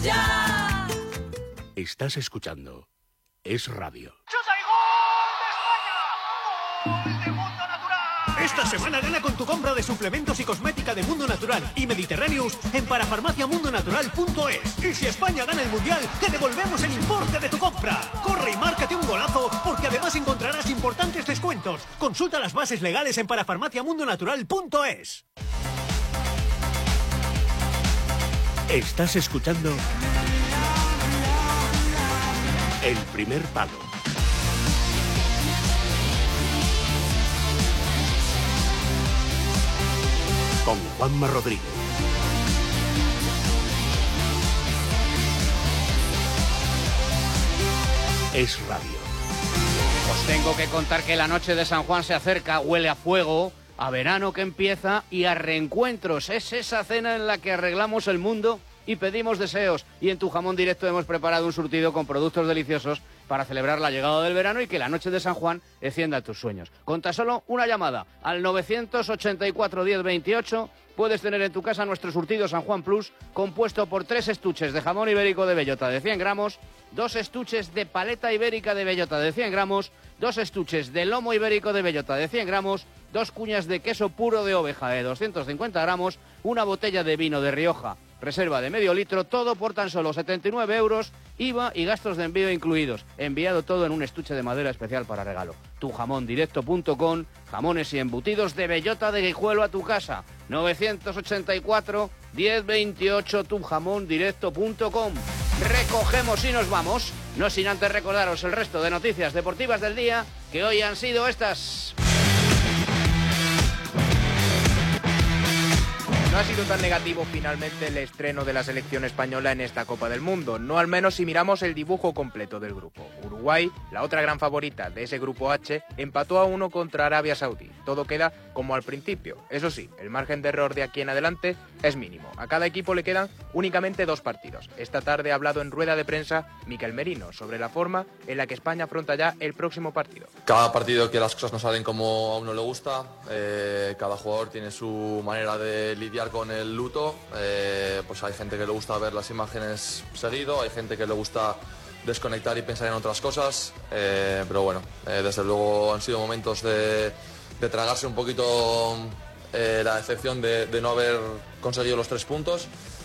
Ya. Estás escuchando Es Radio. ¡Chuta y gol de España! ¡Gol de Mundo Natural! Esta semana gana con tu compra de suplementos y cosmética de Mundo Natural y Mediterráneos en parafarmaciamundonatural.es. Y si España gana el Mundial, te devolvemos el importe de tu compra. Corre y márcate un golazo, porque además encontrarás importantes descuentos. Consulta las bases legales en parafarmaciamundonatural.es. Estás escuchando El Primer Palo. Con Juanma Rodríguez. Es Radio. Os tengo que contar que la noche de San Juan se acerca, huele a fuego, a verano que empieza y a reencuentros. Es esa cena en la que arreglamos el mundo y pedimos deseos. Y en Tu Jamón Directo hemos preparado un surtido con productos deliciosos para celebrar la llegada del verano y que la noche de San Juan encienda tus sueños. Con tan solo una llamada al 984 10 28 puedes tener en tu casa nuestro surtido San Juan Plus, compuesto por 3 estuches de jamón ibérico de bellota de 100 gramos, 2 estuches de paleta ibérica de bellota de 100 gramos, 2 estuches de lomo ibérico de bellota de 100 gramos, 2 cuñas de queso puro de oveja de 250 gramos, una botella de vino de Rioja, reserva de medio litro, todo por tan solo 79 euros, IVA y gastos de envío incluidos. Enviado todo en un estuche de madera especial para regalo. Tujamondirecto.com, jamones y embutidos de bellota de Guijuelo a tu casa. 984 1028 tujamondirecto.com. Recogemos y nos vamos, no sin antes recordaros el resto de noticias deportivas del día, que hoy han sido estas. No ha sido tan negativo finalmente el estreno de la selección española en esta Copa del Mundo, no al menos si miramos el dibujo completo del grupo. Uruguay, la otra gran favorita de ese grupo H, empató a 1 contra Arabia Saudí. Todo queda como al principio. Eso sí, el margen de error de aquí en adelante es mínimo. A cada equipo le quedan únicamente 2 partidos. Esta tarde ha hablado en rueda de prensa Mikel Merino sobre la forma en la que España afronta ya el próximo partido. Cada partido que las cosas no salen como a uno le gusta, cada jugador tiene su manera de lidiar con el luto, pues hay gente que le gusta ver las imágenes seguido, hay gente que le gusta desconectar y pensar en otras cosas, pero bueno, desde luego han sido momentos de tragarse un poquito la decepción de no haber conseguido los 3 puntos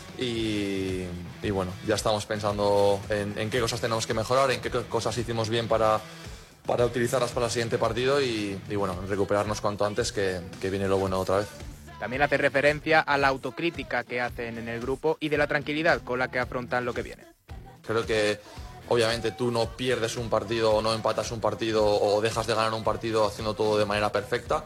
y bueno, ya estamos pensando en qué cosas tenemos que mejorar, en qué cosas hicimos bien para utilizarlas para el siguiente partido y bueno, recuperarnos cuanto antes que viene lo bueno otra vez. También hace referencia a la autocrítica que hacen en el grupo y de la tranquilidad con la que afrontan lo que viene. Creo que obviamente tú no pierdes un partido o no empatas un partido o dejas de ganar un partido haciendo todo de manera perfecta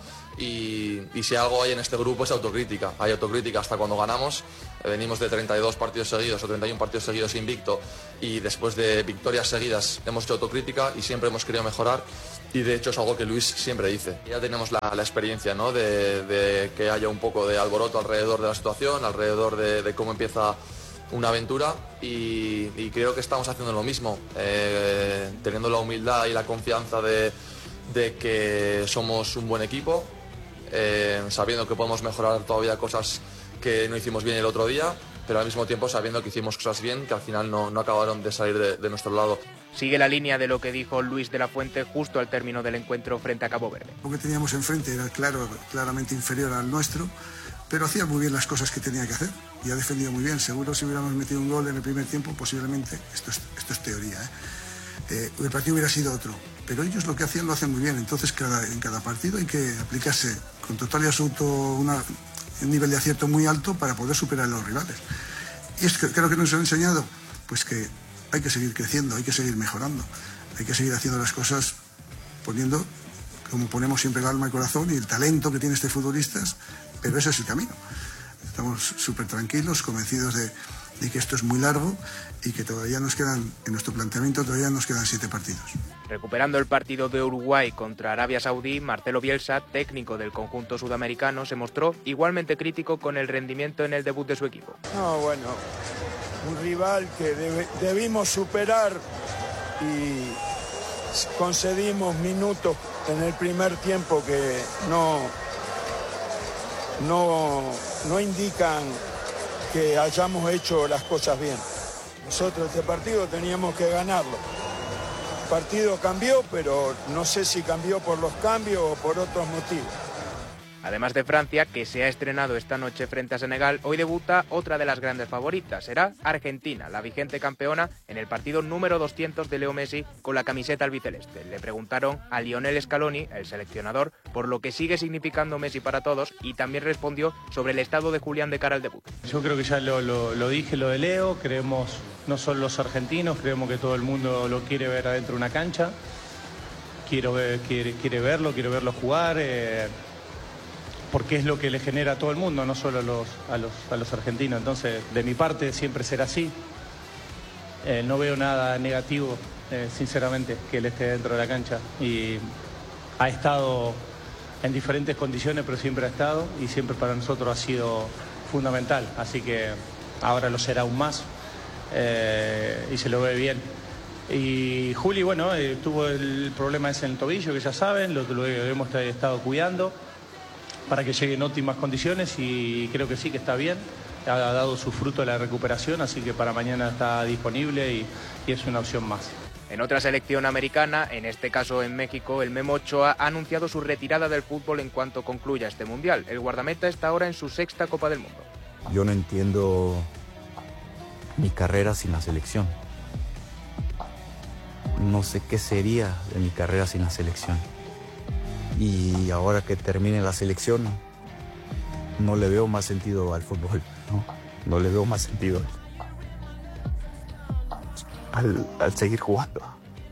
y si algo hay en este grupo es autocrítica. Hay autocrítica hasta cuando ganamos. Venimos de 32 partidos seguidos o 31 partidos seguidos invicto y después de victorias seguidas hemos hecho autocrítica y siempre hemos querido mejorar. Y de hecho es algo que Luis siempre dice. Ya tenemos la experiencia, ¿no? de que haya un poco de alboroto alrededor de la situación, alrededor de cómo empieza una aventura y creo que estamos haciendo lo mismo, teniendo la humildad y la confianza de que somos un buen equipo, sabiendo que podemos mejorar todavía cosas que no hicimos bien el otro día, pero al mismo tiempo sabiendo que hicimos cosas bien que al final no acabaron de salir de nuestro lado. Sigue la línea de lo que dijo Luis de la Fuente justo al término del encuentro frente a Cabo Verde. Lo que teníamos enfrente era claramente inferior al nuestro, pero hacía muy bien las cosas que tenía que hacer y ha defendido muy bien. Seguro si hubiéramos metido un gol en el primer tiempo, posiblemente, esto es teoría, el partido hubiera sido otro. Pero ellos lo que hacían lo hacen muy bien, entonces en cada partido hay que aplicarse con total y absoluto un nivel de acierto muy alto para poder superar a los rivales. Y es que creo que nos han enseñado pues que hay que seguir creciendo, hay que seguir mejorando, hay que seguir haciendo las cosas poniendo, como ponemos siempre, el alma y el corazón y el talento que tiene este futbolista, pero ese es el camino. Estamos súper tranquilos, convencidos de que esto es muy largo y que todavía nos quedan, en nuestro planteamiento, todavía nos quedan 7 partidos. Recuperando el partido de Uruguay contra Arabia Saudí, Marcelo Bielsa, técnico del conjunto sudamericano, se mostró igualmente crítico con el rendimiento en el debut de su equipo. No, bueno, un rival que debimos superar y concedimos minutos en el primer tiempo que no indican que hayamos hecho las cosas bien. Nosotros este partido teníamos que ganarlo. El partido cambió, pero no sé si cambió por los cambios o por otros motivos. Además de Francia, que se ha estrenado esta noche frente a Senegal, hoy debuta otra de las grandes favoritas. Será Argentina, la vigente campeona, en el partido número 200 de Leo Messi con la camiseta albiceleste. Le preguntaron a Lionel Scaloni, el seleccionador, por lo que sigue significando Messi para todos y también respondió sobre el estado de Julián de cara al debut. Yo creo que ya lo dije, lo de Leo. Creemos, no solo los argentinos, creemos que todo el mundo lo quiere ver adentro de una cancha. Quiere verlo jugar. Porque es lo que le genera a todo el mundo, no solo a los argentinos. Entonces, de mi parte, siempre será así. No veo nada negativo, sinceramente, que él esté dentro de la cancha. Y ha estado en diferentes condiciones, pero siempre ha estado. Y siempre para nosotros ha sido fundamental. Así que ahora lo será aún más. Y se lo ve bien. Y Juli, bueno, tuvo el problema ese en el tobillo, que ya saben, lo hemos estado cuidando para que llegue en óptimas condiciones y creo que sí, que está bien. Ha dado su fruto de la recuperación, así que para mañana está disponible y es una opción más. En otra selección americana, en este caso en México, el Memo Ochoa ha anunciado su retirada del fútbol en cuanto concluya este Mundial. El guardameta está ahora en su 6ª Copa del Mundo. Yo no entiendo mi carrera sin la selección. No sé qué sería de mi carrera sin la selección. Y ahora que termine la selección, no le veo más sentido al fútbol, no le veo más sentido al seguir jugando.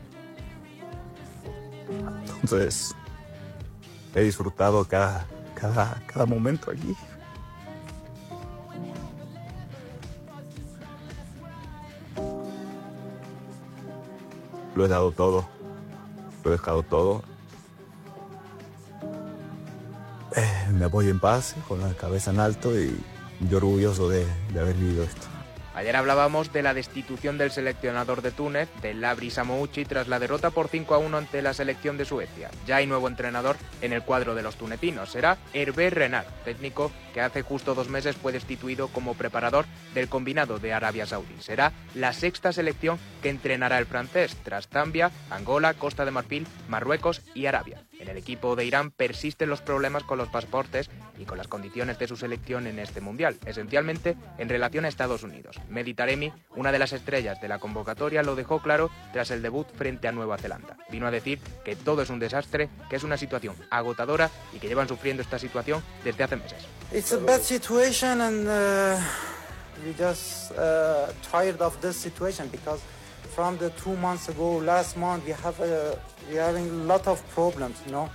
Entonces, he disfrutado cada momento aquí. Lo he dado todo, lo he dejado todo. Me voy en paz, con la cabeza en alto y orgulloso de haber vivido esto. Ayer hablábamos de la destitución del seleccionador de Túnez, de Labri Samouchi, tras la derrota por 5-1 ante la selección de Suecia. Ya hay nuevo entrenador en el cuadro de los tunecinos. Será Hervé Renard, técnico que hace justo 2 meses fue destituido como preparador del combinado de Arabia Saudí. Será la 6ª selección que entrenará el francés, tras Zambia, Angola, Costa de Marfil, Marruecos y Arabia. En el equipo de Irán persisten los problemas con los pasaportes y con las condiciones de su selección en este Mundial, esencialmente en relación a Estados Unidos. Mehdi Taremi, una de las estrellas de la convocatoria, lo dejó claro tras el debut frente a Nueva Zelanda. Vino a decir que todo es un desastre, que es una situación agotadora y que llevan sufriendo esta situación desde hace meses. It's a bad situation and we just tired of this situation because from the 2 months ago, last month, we're having a lot of problems,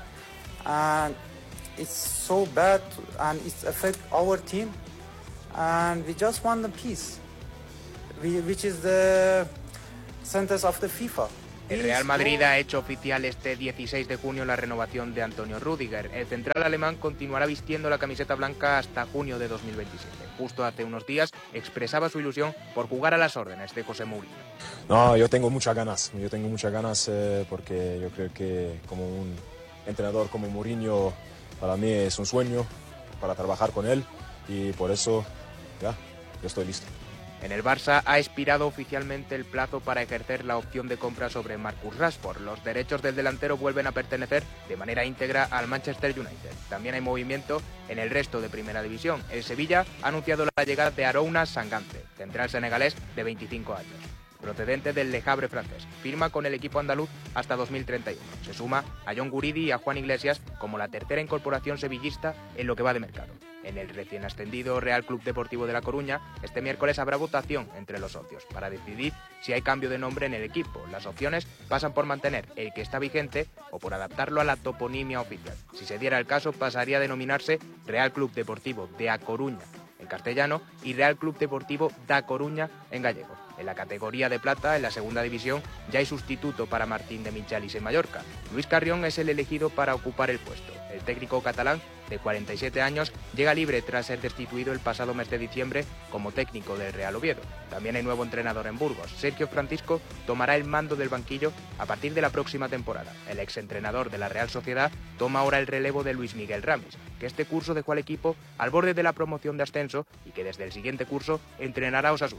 and it's so bad and it's affect our team, and we just want the peace, which is the sentence of the FIFA. El Real Madrid ha hecho oficial este 16 de junio la renovación de Antonio Rüdiger. El central alemán continuará vistiendo la camiseta blanca hasta junio de 2027. Justo hace unos días expresaba su ilusión por jugar a las órdenes de José Mourinho. No, yo tengo muchas ganas porque yo creo que como un entrenador como Mourinho para mí es un sueño para trabajar con él y por eso yo estoy listo. En el Barça ha expirado oficialmente el plazo para ejercer la opción de compra sobre Marcus Rashford. Los derechos del delantero vuelven a pertenecer de manera íntegra al Manchester United. También hay movimiento en el resto de Primera División. El Sevilla ha anunciado la llegada de Arouna Sangante, central senegalés de 25 años. Procedente del Le Havre francés. Firma con el equipo andaluz hasta 2031. Se suma a John Guridi y a Juan Iglesias como la tercera incorporación sevillista en lo que va de mercado. En el recién ascendido Real Club Deportivo de La Coruña, este miércoles habrá votación entre los socios para decidir si hay cambio de nombre en el equipo. Las opciones pasan por mantener el que está vigente o por adaptarlo a la toponimia oficial. Si se diera el caso, pasaría a denominarse Real Club Deportivo de A Coruña en castellano y Real Club Deportivo da Coruña en gallego. En la categoría de plata, en la segunda división, ya hay sustituto para Martín de Michelis en Mallorca. Luis Carrión es el elegido para ocupar el puesto. El técnico catalán, de 47 años, llega libre tras ser destituido el pasado mes de diciembre como técnico del Real Oviedo. También hay nuevo entrenador en Burgos. Sergio Francisco tomará el mando del banquillo a partir de la próxima temporada. El exentrenador de la Real Sociedad toma ahora el relevo de Luis Miguel Ramis, que este curso dejó al equipo al borde de la promoción de ascenso y que desde el siguiente curso entrenará a Osasuna.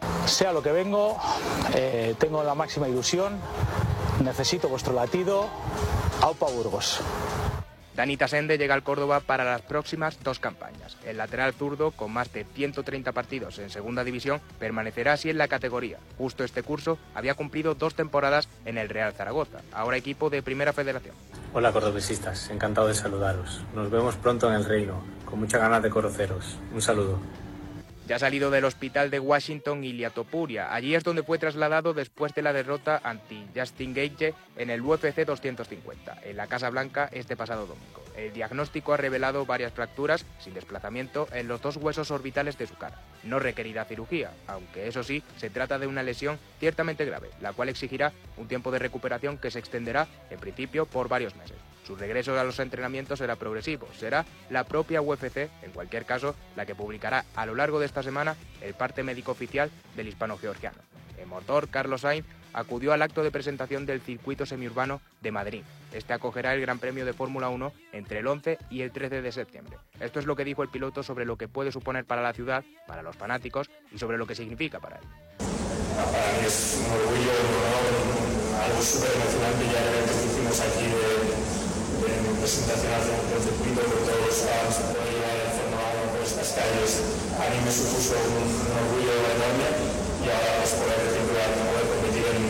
Sea lo que vengo, tengo la máxima ilusión, necesito vuestro latido. Aupa Burgos. Dani Tasende llega al Córdoba para las próximas 2 campañas. El lateral zurdo, con más de 130 partidos en segunda división, permanecerá así en la categoría. Justo este curso había cumplido 2 temporadas en el Real Zaragoza, ahora equipo de Primera Federación. Hola cordobesistas, encantado de saludaros. Nos vemos pronto en el Reino, con muchas ganas de conoceros. Un saludo. Ya ha salido del hospital de Washington Ilia Topuria. Allí es donde fue trasladado después de la derrota ante Justin Gaethje en el UFC 250, en la Casa Blanca este pasado domingo. El diagnóstico ha revelado varias fracturas sin desplazamiento en los 2 huesos orbitales de su cara. No requerirá cirugía, aunque eso sí, se trata de una lesión ciertamente grave, la cual exigirá un tiempo de recuperación que se extenderá, en principio, por varios meses. Su regreso a los entrenamientos será progresivo. Será la propia UFC, en cualquier caso, la que publicará a lo largo de esta semana el parte médico oficial del hispano-georgiano. El motor, Carlos Sainz, acudió al acto de presentación del circuito semiurbano de Madrid. Este acogerá el Gran Premio de Fórmula 1 entre el 11 y el 13 de septiembre. Esto es lo que dijo el piloto sobre lo que puede suponer para la ciudad, para los fanáticos y sobre lo que significa para él. Para mí es un orgullo, algo súper emocionante. Ya el evento que hicimos aquí de presentación del circuito, que todos los fans pueden llevar el Fórmula 1 por estas calles, a mí me supuso un orgullo enorme, y ahora pues poder decir que poder competir en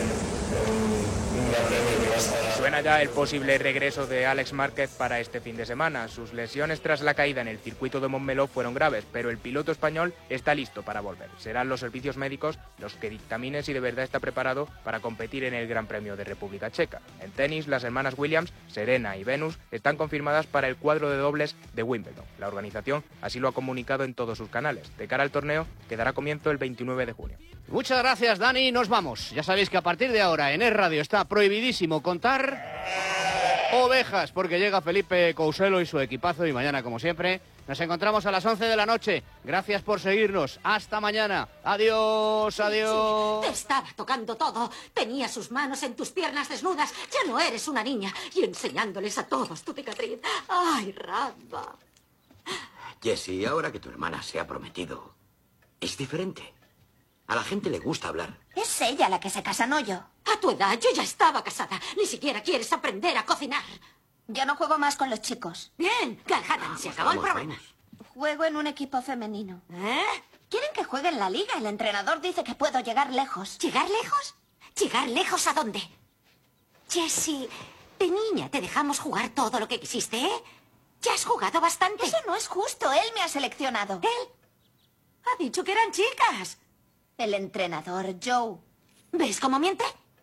un gran premio que va a estar... Suena ya el posible regreso de Alex Márquez para este fin de semana. Sus lesiones tras la caída en el circuito de Montmeló fueron graves, pero el piloto español está listo para volver. Serán los servicios médicos los que dictaminen si de verdad está preparado para competir en el Gran Premio de República Checa. En tenis, las hermanas Williams, Serena y Venus, están confirmadas para el cuadro de dobles de Wimbledon. La organización así lo ha comunicado en todos sus canales. De cara al torneo, que dará comienzo el 29 de junio. Muchas gracias, Dani. Nos vamos. Ya sabéis que a partir de ahora en Es Radio está prohibidísimo contar ovejas, porque llega Felipe Couselo y su equipazo, y mañana, como siempre, nos encontramos a las 11 de la noche. Gracias por seguirnos. Hasta mañana. Adiós, adiós. Sí, te estaba tocando todo. Tenía sus manos en tus piernas desnudas. Ya no eres una niña. Y enseñándoles a todos tu cicatriz. Ay, Ramba. Jessie, ahora que tu hermana se ha prometido, es diferente. A la gente le gusta hablar. Es ella la que se casa, no yo. A tu edad yo ya estaba casada. Ni siquiera quieres aprender a cocinar. Yo no juego más con los chicos. Bien, Galhadan, se acabó el problema. Juego en un equipo femenino. ¿Eh? Quieren que juegue en la liga. El entrenador dice que puedo llegar lejos. ¿Llegar lejos? ¿Llegar lejos a dónde? Jessie, de niña te dejamos jugar todo lo que quisiste, ¿eh? Ya has jugado bastante. Eso no es justo. Él me ha seleccionado. ¿Él? Ha dicho que eran chicas. El entrenador, Joe. ¿Ves cómo miente?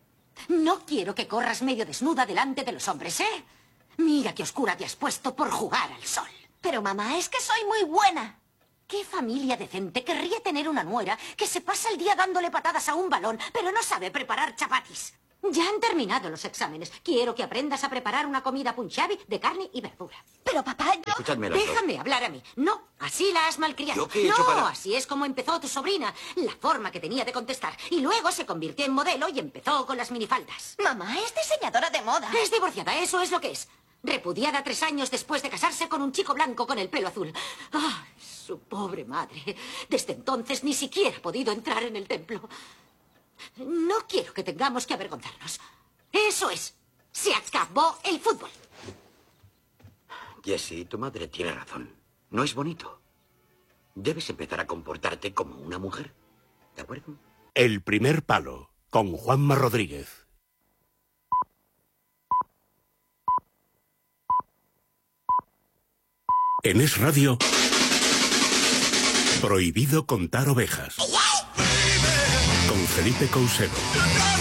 No quiero que corras medio desnuda delante de los hombres, ¿eh? Mira qué oscura te has puesto por jugar al sol. Pero mamá, es que soy muy buena. ¿Qué familia decente querría tener una nuera que se pasa el día dándole patadas a un balón, pero no sabe preparar chapatis? Ya han terminado los exámenes. Quiero que aprendas a preparar una comida punjabi de carne y verdura. Pero papá, yo... Escuchadme, Déjame hablar a mí. No, así la has malcriado. ¿Yo qué he hecho para...? Así es como empezó tu sobrina. La forma que tenía de contestar. Y luego se convirtió en modelo y empezó con las minifaldas. Mamá, es diseñadora de moda. Es divorciada, eso es lo que es. Repudiada 3 años después de casarse con un chico blanco con el pelo azul. ¡Ah, su pobre madre! Desde entonces ni siquiera ha podido entrar en el templo. No quiero que tengamos que avergonzarnos. Eso es. Se acabó el fútbol. Jessie, tu madre tiene razón. No es bonito. Debes empezar a comportarte como una mujer. ¿De acuerdo? El primer palo, con Juanma Rodríguez. En Es Radio, prohibido contar ovejas. Con Felipe Couselo.